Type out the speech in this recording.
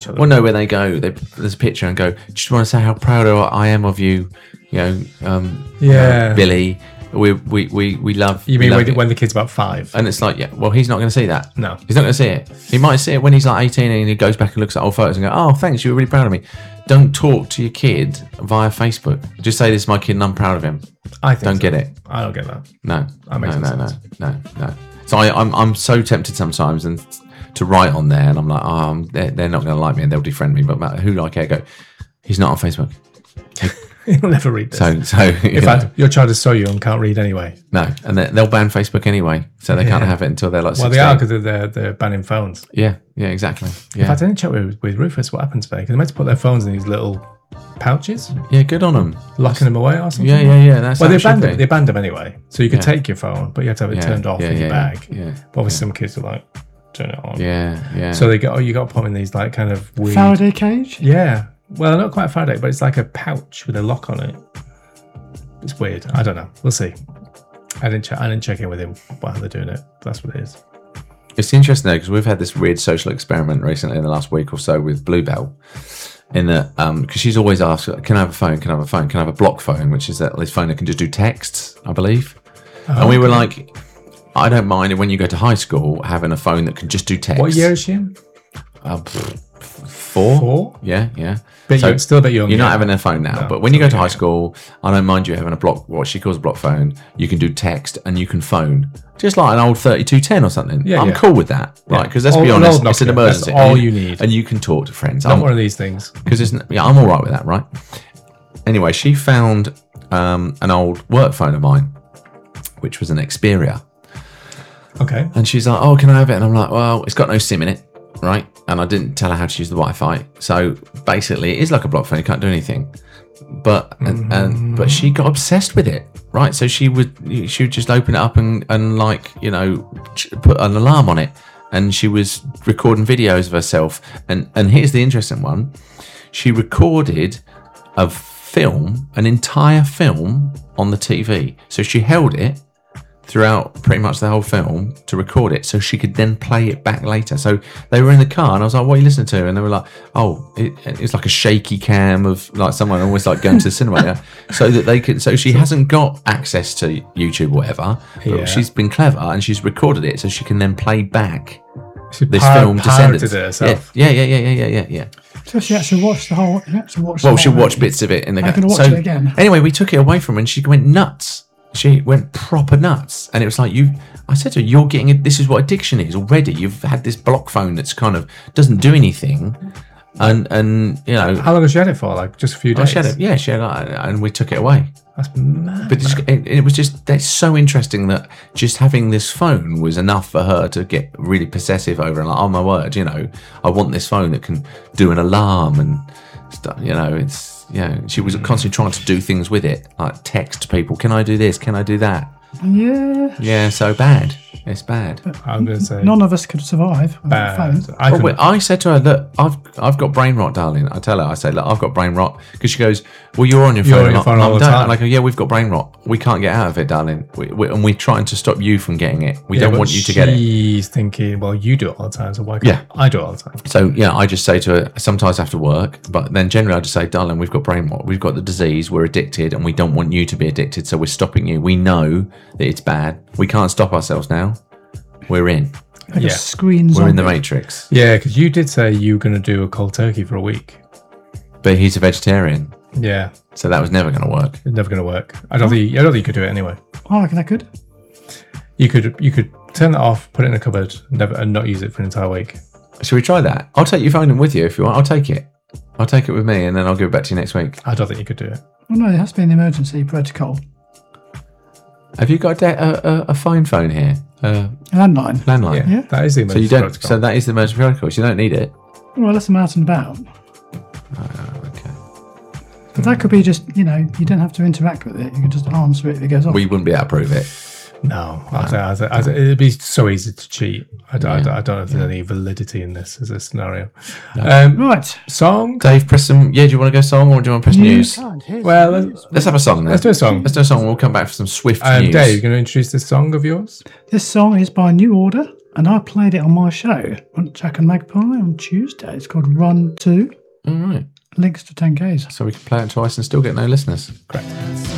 other. Well, no, when they go, there's a picture and go, just want to say how proud I am of you, Billy. We love. You mean love when the kid's about 5? And it's like, yeah, well, he's not going to see that. No. He's not going to see it. He might see it when he's like 18 and he goes back and looks at old photos and go, oh, thanks, you were really proud of me. Don't talk to your kid via Facebook. Just say, this is my kid and I'm proud of him. I think Don't so. get it. I don't get that. No. That makes sense. No. So I'm so tempted sometimes and to write on there and I'm like, oh, they're not going to like me and they'll defriend me. But who do I care? Go, he's not on Facebook. He'll never read this. So in fact, your child is so young, can't read anyway. No, and they'll ban Facebook anyway, so they can't have it until they're like 16. Well, they are because they're banning phones. Yeah, exactly. Yeah. In fact, I didn't check with Rufus what happened today because they're meant to put their phones in these little pouches, Yeah, good on them. locking them away or something. Yeah. That's Well, how they it should banned them. be. They banned them anyway, so you could take your phone, but you have to have it turned off in your bag. Yeah. But obviously, some kids are like, turn it on. Yeah. So you got to put them in these like kind of weird Faraday cage? Yeah. Well, not quite a Faraday, but it's like a pouch with a lock on it. It's weird. I don't know. We'll see. I didn't check in with him while they're doing it. That's what it is. It's interesting though because we've had this weird social experiment recently in the last week or so with Bluebell. In that, because she's always asked, "Can I have a phone? Can I have a phone? Can I have a block phone?" Which is this phone that can just do texts, I believe. And we were like, "I don't mind when you go to high school having a phone that can just do text." What year is she in? 4. 4? Yeah. But you're still a bit young. You're not having a phone now, but when you go to high school, I don't mind you having what she calls a block phone. You can do text and you can phone, just like an old 3210 or something. Yeah, I'm cool with that, right? Because let's An be old honest, it's an Nokia, emergency. that's all you need. and you can talk to friends. Not one of these things. Because I'm all right with that, right? Anyway, she found an old work phone of mine, which was an Xperia. Okay. And she's like, "Oh, can I have it?" And I'm like, "Well, it's got no SIM in it, right?" And I didn't tell her how to use the Wi-Fi. So basically, it is like a block phone. You can't do anything. But but she got obsessed with it, right? So she would just open it up and like put an alarm on it, and she was recording videos of herself. And here's the interesting one: she recorded an entire film on the TV. So she held it throughout pretty much the whole film to record it so she could then play it back later. So they were in the car and I was like, "What are you listening to?" And they were like, "Oh, it's like a shaky cam of like someone almost like going to the cinema." Yeah? So that they could, so she hasn't got access to YouTube or whatever, but she's been clever and she's recorded it so she can then play back this film Descendants. It herself. Yeah. So she actually watched the whole. She'll watch bits of it in the I'm going to watch it again. Anyway, we took it away from her and she went nuts. She went proper nuts, and it was like I said to her, "You're getting it. This is what addiction is already. You've had this block phone that's kind of doesn't do anything, and How long has she had it for? Like just a few days. She had it. Yeah, she had it, and we took it away. That's mad. But it was just that's so interesting that just having this phone was enough for her to get really possessive over and like, oh my word, I want this phone that can do an alarm and stuff. It's. Yeah, she was constantly trying to do things with it, like text people. Can I do this? Can I do that? Yeah. Yeah, so bad. It's bad. I'm going to say none of us could survive without bad. phones. I said to her, "Look, I've got brain rot, darling." I tell her, I say, "Look, I've got brain rot," because she goes, "Well, you're on your phone." You're on your phone all the time. Like, yeah, we've got brain rot. We can't get out of it, darling. And we're trying to stop you from getting it. We don't want you to get it. She's thinking, well, you do it all the time, so why can't I do it all the time? So yeah, I just say to her, sometimes after work, but then generally I just say, "Darling, we've got brain rot. We've got the disease. We're addicted, and we don't want you to be addicted. So we're stopping you. We know that it's bad. We can't stop ourselves now. We're in. Like a screen We're in the zombie. Matrix." Yeah, because you did say you were going to do a cold turkey for a week. But he's a vegetarian, Yeah, so that was never going to work. it's never going to work. I don't think you could do it anyway. I reckon I could. You could turn that off, put it in a cupboard, and not use it for an entire week. Should we try that? I'll take your phone in with you if you want. I'll take it. I'll take it with me, and then I'll give it back to you next week. I don't think you could do it. Well, no, it has to be an emergency protocol. Have you got a fine phone here? Landline. Landline. Yeah. That is the So you emergency don't. protocol. So that is the emergency protocol. So you don't need it. Well, unless I'm out and about. Okay. But that could be just, you don't have to interact with it. You can just answer it if it goes off. We wouldn't be able to prove it. No, it'd be so easy to cheat. I don't know if there's any validity in this as a scenario. Right. Song? Dave, press some. Yeah, do you want to go song or do you want to press news? Well, Let's have a song then. let's do a song. Let's do a song. We'll come back for some swift news. Dave, you're going to introduce this song of yours? This song is by New Order, And I played it on my show on Jack and Magpie on Tuesday. It's called Run 2. All right. Links to 10Ks. So we can play it twice and still get no listeners. Correct.